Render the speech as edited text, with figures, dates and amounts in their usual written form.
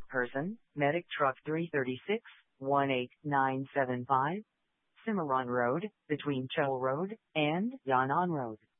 Person, Medic Truck 336, 18975, Cimarron Road, between Cho Road and Yan'an Road.